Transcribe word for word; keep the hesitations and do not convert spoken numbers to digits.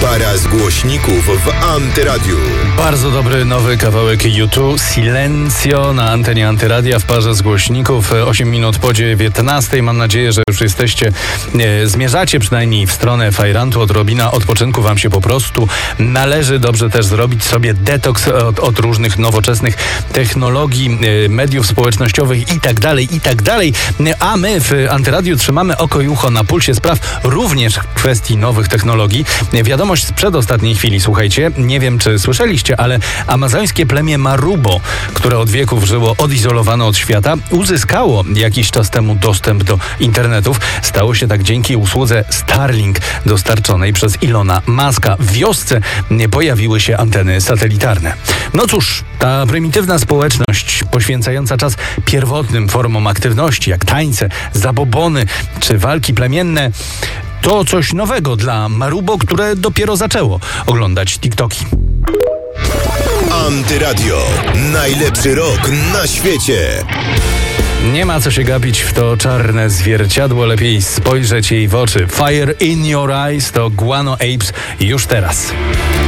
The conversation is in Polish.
Para z głośników w Antyradiu. Bardzo dobry nowy kawałek U dwa, Silencio na antenie Antyradia w parze z głośników. osiem minut po dziewiętnastej. Mam nadzieję, że już jesteście, e, zmierzacie przynajmniej w stronę fajrantu. Odrobina odpoczynku wam się po prostu należy. Dobrze też zrobić sobie detoks od, od różnych nowoczesnych technologii, e, mediów społecznościowych i tak dalej, i tak dalej. A my w Antyradiu trzymamy oko i ucho na pulsie spraw również w kwestii nowych technologii. Wiadomość z przedostatniej chwili, słuchajcie, nie wiem czy słyszeliście, ale amazońskie plemię Marubo, które od wieków żyło odizolowane od świata, uzyskało jakiś czas temu dostęp do internetów. Stało się tak dzięki usłudze Starlink dostarczonej przez Ilona Muska. W wiosce pojawiły się anteny satelitarne. No cóż, ta prymitywna społeczność poświęcająca czas pierwotnym formom aktywności, jak tańce, zabobony czy walki plemienne, to coś nowego dla Marubo, które dopiero zaczęło oglądać TikToki. Antyradio. Najlepszy rok na świecie. Nie ma co się gapić w to czarne zwierciadło, lepiej spojrzeć jej w oczy. Fire in your eyes to Guano Apes już teraz.